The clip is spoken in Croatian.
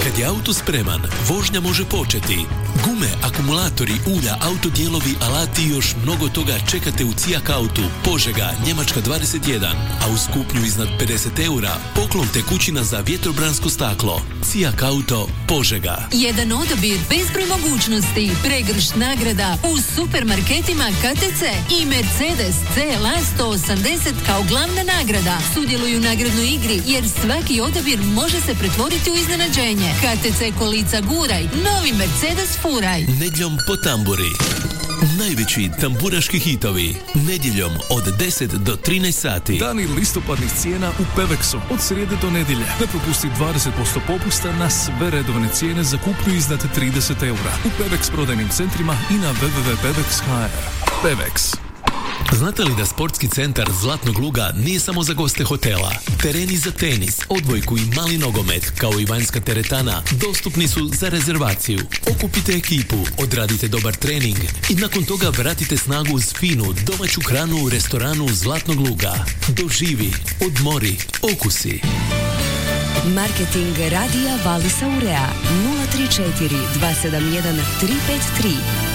Kad je auto spreman, vožnja može početi. Gume, akumulatori, ulja, autodijelovi, alati i još mnogo toga čekate u Cijak Autu, Požega, Njemačka 21. A uz kupnju iznad 50 eura, poklon tekućina za vjetrobransko staklo. Cijak Auto, Požega. Jedan odabir, bezbroj mogućnosti, pregršt nagrada u supermarketima KTC i Mercedes CLA 180 kao glavna nagrada. Sudjeluju u nagradnoj igri jer svaki odabir može se pretvoriti u iznenađenje. KTC kolica guraj, novi Mercedes furaj. Nedjeljom po tamburi. Najveći tamburaški hitovi. Nedjeljom od 10 do 13 sati. Dani listopadnih cijena u Pevexu. Od srijede do nedjelje. Ne propusti 20% popusta na sve redovne cijene za kupnju iznad 30 eura. U Pevex prodajnim centrima i na www.pevex.hr. Pevex. Znate li da sportski centar Zlatnog luga nije samo za goste hotela? Tereni za tenis, odbojku i mali nogomet, kao i vanjska teretana, dostupni su za rezervaciju. Okupite ekipu, odradite dobar trening i nakon toga vratite snagu uz finu domaću hranu u restoranu Zlatnog luga. Doživi, odmori, okusi. Marketing radija Valisa Urea 034 271 353